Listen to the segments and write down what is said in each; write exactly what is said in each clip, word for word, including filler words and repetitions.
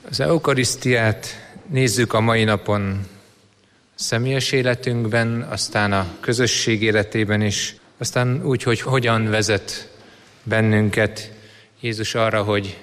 Az eukarisztiát nézzük a mai napon személyes életünkben, aztán a közösség életében is, aztán úgy, hogy hogyan vezet bennünket Jézus arra, hogy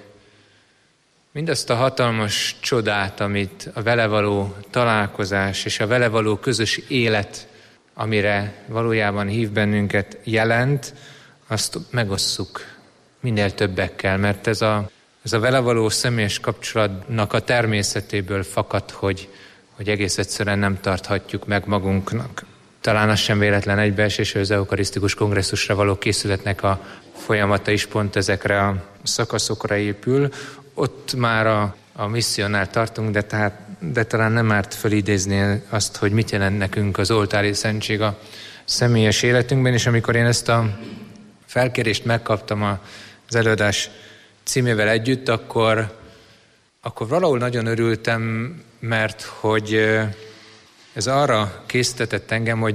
mindazt a hatalmas csodát, amit a vele való találkozás és a vele való közös élet, amire valójában hív bennünket, jelent, azt megosszuk minél többekkel, mert ez a, ez a vele való személyes kapcsolatnak a természetéből fakad, hogy, hogy egész egyszerűen nem tarthatjuk meg magunknak. Talán az sem véletlen egybeesés, hogy az eukarisztikus kongresszusra való készületnek a folyamata is pont ezekre a szakaszokra épül. Ott már a, a misszionál tartunk, de, tehát, de talán nem árt felidézni azt, hogy mit jelent nekünk az oltári szentség a személyes életünkben, és amikor én ezt a felkérést megkaptam az előadás címével együtt, akkor, akkor valahol nagyon örültem, mert hogy ez arra késztetett engem, hogy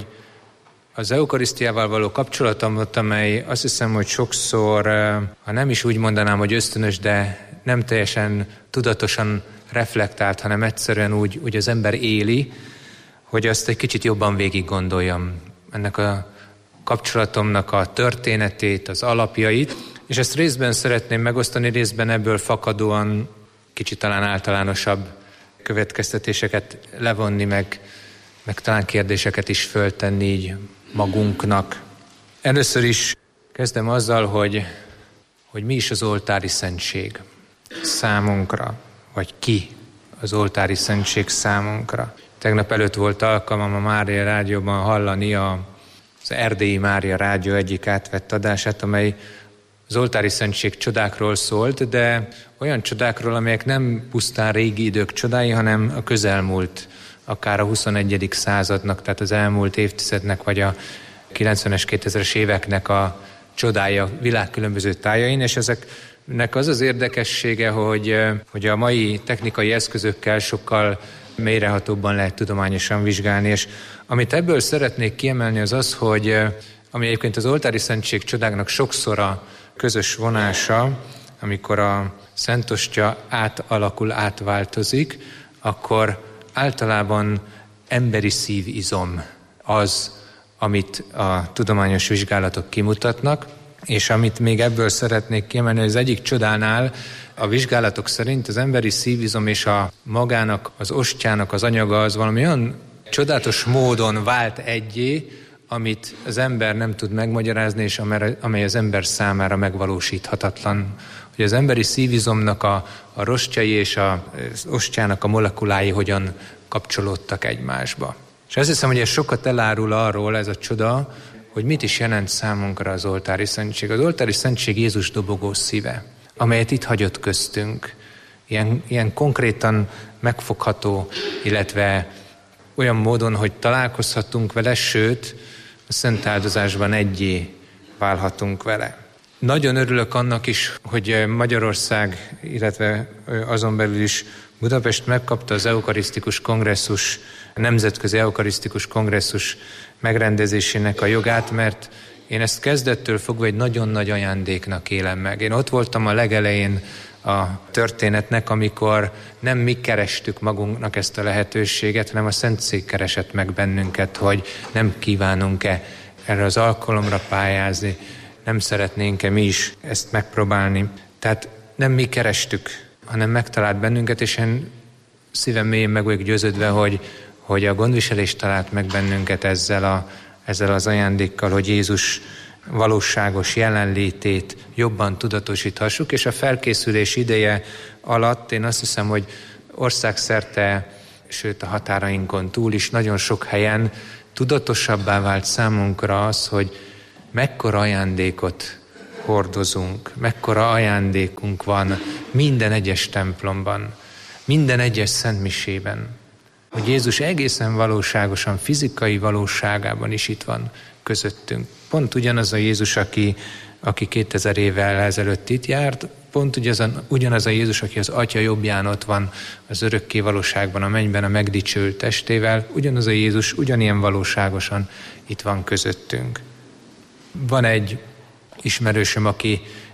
az eukarisztiával való kapcsolatomat, amely azt hiszem, hogy sokszor, ha nem is úgy mondanám, hogy ösztönös, de nem teljesen tudatosan reflektált, hanem egyszerűen úgy, úgy az ember éli, hogy azt egy kicsit jobban végig gondoljam, ennek a kapcsolatomnak a történetét, az alapjait, és ezt részben szeretném megosztani, részben ebből fakadóan kicsit talán általánosabb következtetéseket levonni, meg, meg talán kérdéseket is föltenni így magunknak. Először is kezdem azzal, hogy, hogy mi is az oltári szentség számunkra, vagy ki az oltári szentség számunkra. Tegnap előtt volt alkalmam a Mária Rádióban hallani a, az Erdélyi Mária Rádió egyik átvett adását, amely az oltári szentség csodákról szólt, de olyan csodákról, amelyek nem pusztán régi idők csodái, hanem a közelmúlt, akár a huszonegyedik századnak, tehát az elmúlt évtizednek, vagy a kilencvenes, kétezres éveknek a csodája világ különböző tájain, és ezeknek az az érdekessége, hogy, hogy a mai technikai eszközökkel sokkal mélyrehatóbban lehet tudományosan vizsgálni, és amit ebből szeretnék kiemelni az az, hogy ami egyébként az oltári szentség csodáknak sokszor a közös vonása, amikor a szentostya átalakul, átváltozik, akkor általában emberi szívizom az, amit a tudományos vizsgálatok kimutatnak, és amit még ebből szeretnék kiemelni, hogy az egyik csodánál a vizsgálatok szerint az emberi szívizom és a magának, az ostyának az anyaga az valami olyan csodálatos módon vált egyé, amit az ember nem tud megmagyarázni, és amely az ember számára megvalósíthatatlan. Hogy az emberi szívizomnak a, a rostjai és az ostyának a molekulái hogyan kapcsolódtak egymásba. És azt hiszem, hogy ez sokat elárul arról, ez a csoda, hogy mit is jelent számunkra az oltári szentség. Az oltári szentség Jézus dobogó szíve, amelyet itt hagyott köztünk. Ilyen, ilyen konkrétan megfogható, illetve olyan módon, hogy találkozhatunk vele, sőt, a szent áldozásban egyé válhatunk vele. Nagyon örülök annak is, hogy Magyarország, illetve azon belül is Budapest megkapta az eukarisztikus kongresszus, a Nemzetközi Eukarisztikus Kongresszus megrendezésének a jogát, mert én ezt kezdettől fogva egy nagyon nagy ajándéknak élem meg. Én ott voltam a legelején a történetnek, amikor nem mi kerestük magunknak ezt a lehetőséget, hanem a Szentszék keresett meg bennünket, hogy nem kívánunk-e erre az alkalomra pályázni, nem szeretnénk-e mi is ezt megpróbálni. Tehát nem mi kerestük, hanem megtalált bennünket, és én szívem mélyén meg vagyok győződve, hogy, hogy a gondviselés talált meg bennünket ezzel, a, ezzel az ajándékkal, hogy Jézus valóságos jelenlétét jobban tudatosíthassuk, és a felkészülés ideje alatt én azt hiszem, hogy országszerte, sőt a határainkon túl is nagyon sok helyen tudatosabbá vált számunkra az, hogy mekkora ajándékot hordozunk, mekkora ajándékunk van minden egyes templomban, minden egyes szentmisében, hogy Jézus egészen valóságosan, fizikai valóságában is itt van közöttünk. Pont ugyanaz a Jézus, aki, aki kétezer évvel ezelőtt itt járt, pont ugyanaz, ugyanaz a Jézus, aki az Atya jobbján ott van az örökké valóságban, a mennyben a megdicsőült testével, ugyanaz a Jézus ugyanilyen valóságosan itt van közöttünk. Van egy ismerősöm, aki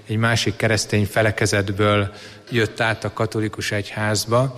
egy másik keresztény felekezetből jött át a katolikus egyházba,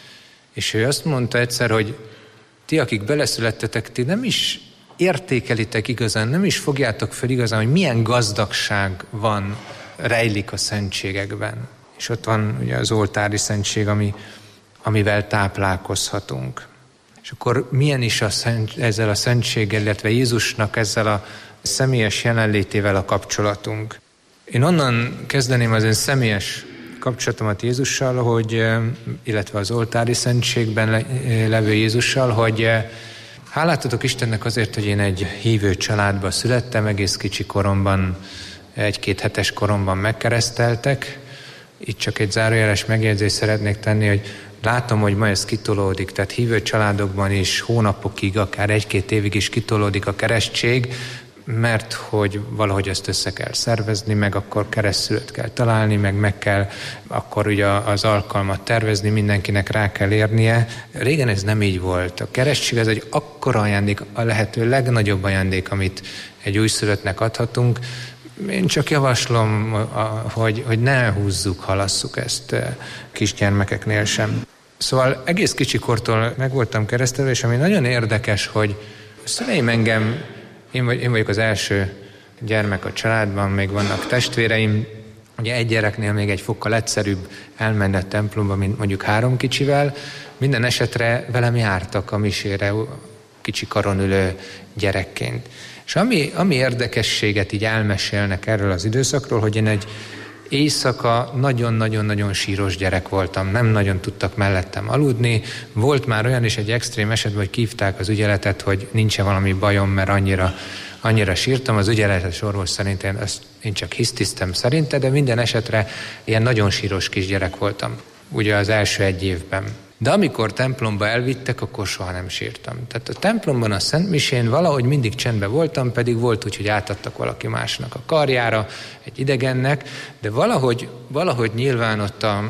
és ő azt mondta egyszer, hogy ti, akik beleszülettetek, ti nem is értékelitek igazán, nem is fogjátok fel igazán, hogy milyen gazdagság van, rejlik a szentségekben. És ott van ugye az oltári szentség, ami, amivel táplálkozhatunk. És akkor milyen is a szent, ezzel a szentséggel, illetve Jézusnak ezzel a személyes jelenlétével a kapcsolatunk. Én onnan kezdeném az én személyes kapcsolatomat Jézussal, hogy, illetve az oltári szentségben levő Jézussal, hogy hálát adok Istennek azért, hogy én egy hívő családba születtem, egész kicsi koromban, egy-két hetes koromban megkereszteltek. Itt csak egy zárójeles megjegyzést szeretnék tenni, hogy látom, hogy ma ez kitolódik, tehát hívő családokban is hónapokig, akár egy-két évig is kitolódik a keresztség, mert hogy valahogy ezt össze kell szervezni, meg akkor keresztszülőt kell találni, meg meg kell akkor ugye az alkalmat tervezni, mindenkinek rá kell érnie. Régen ez nem így volt. A keresztség ez egy akkora ajándék, a lehető legnagyobb ajándék, amit egy újszülöttnek adhatunk. Én csak javaslom, hogy, hogy ne húzzuk, halasszuk ezt kisgyermekeknél sem. Szóval egész kicsikortól meg voltam keresztelve, és ami nagyon érdekes, hogy a szüleim engem, én, vagy, én vagyok az első gyermek a családban, még vannak testvéreim, ugye egy gyereknél még egy fokkal egyszerűbb elmenni a templomba, mint mondjuk három kicsivel. Minden esetre velem jártak a misére kicsi karon ülő gyerekként. És ami, ami érdekességet így elmesélnek erről az időszakról, hogy én egy éjszaka nagyon-nagyon-nagyon síros gyerek voltam, nem nagyon tudtak mellettem aludni. Volt már olyan is egy extrém esetben, hogy hívták az ügyeletet, hogy nincs-e valami bajom, mert annyira, annyira sírtam. Az ügyeletes orvos szerint én, ezt, én csak hisztiztem szerinte, de minden esetre ilyen nagyon síros kisgyerek voltam, ugye az első egy évben. De amikor templomba elvittek, akkor soha nem sírtam. Tehát a templomban a szentmisén valahogy mindig csendben voltam, pedig volt úgy, hogy átadtak valaki másnak a karjára, egy idegennek, de valahogy, valahogy nyilván ott a,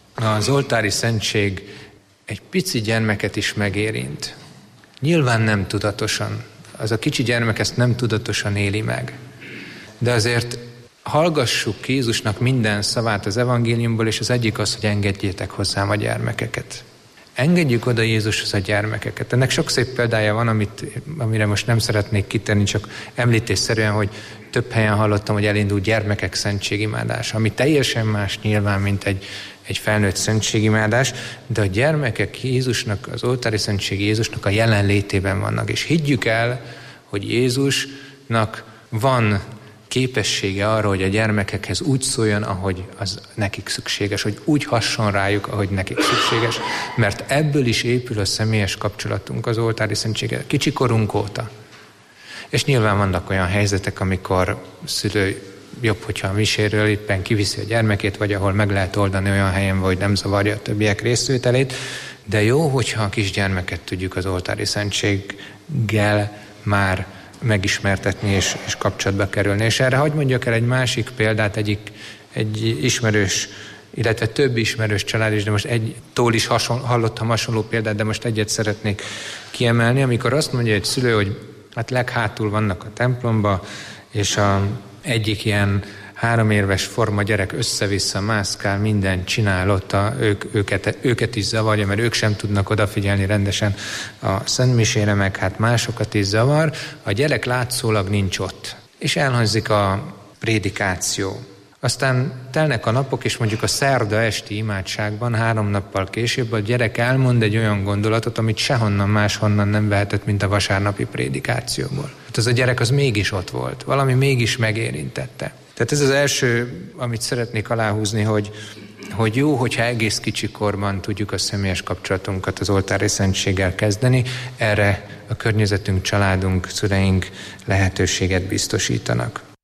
az oltári szentség egy pici gyermeket is megérint. Nyilván nem tudatosan. Az a kicsi gyermek ezt nem tudatosan éli meg. De azért hallgassuk ki Jézusnak minden szavát az evangéliumból, és az egyik az, hogy engedjétek hozzám a gyermekeket. Engedjük oda Jézushoz a gyermekeket. Ennek sok szép példája van, amit, amire most nem szeretnék kitenni, csak említésszerűen, hogy több helyen hallottam, hogy elindul gyermekek szentségimádása, ami teljesen más nyilván, mint egy, egy felnőtt szentségimádás, de a gyermekek Jézusnak, az oltári szentség Jézusnak a jelenlétében vannak. És higgyük el, hogy Jézusnak van képessége arra, hogy a gyermekekhez úgy szóljon, ahogy az nekik szükséges, hogy úgy hasson rájuk, ahogy nekik szükséges, mert ebből is épül a személyes kapcsolatunk az oltári szentséggel kicsikorunk óta. És nyilván vannak olyan helyzetek, amikor szülő jobb, hogyha a miséről éppen kiviszi a gyermekét, vagy ahol meg lehet oldani olyan helyen, hogy nem zavarja a többiek részvételét, de jó, hogyha a kisgyermeket tudjuk az oltári szentséggel már megismertetni és, és kapcsolatba kerülni. És erre hadd mondjak el egy másik példát, egyik, egy ismerős, illetve több ismerős család is, de most egytől is hason, hallottam hasonló példát, de most egyet szeretnék kiemelni, amikor azt mondja egy szülő, hogy hát leghátul vannak a templomba, és a egyik ilyen három éves forma gyerek össze-vissza mászkál, mindent csinál ott, a, ők, őket, őket is zavarja, mert ők sem tudnak odafigyelni rendesen a szentmisére, meg hát másokat is zavar. A gyerek látszólag nincs ott, és elhangzik a prédikáció. Aztán telnek a napok, és mondjuk a szerda esti imádságban három nappal később a gyerek elmond egy olyan gondolatot, amit sehonnan máshonnan nem vehetett, mint a vasárnapi prédikációból. Hát az a gyerek az mégis ott volt, valami mégis megérintette. Tehát ez az első, amit szeretnék aláhúzni, hogy, hogy jó, hogyha egész kicsikorban tudjuk a személyes kapcsolatunkat az oltári szentséggel kezdeni, erre a környezetünk, családunk, szüleink lehetőséget biztosítanak.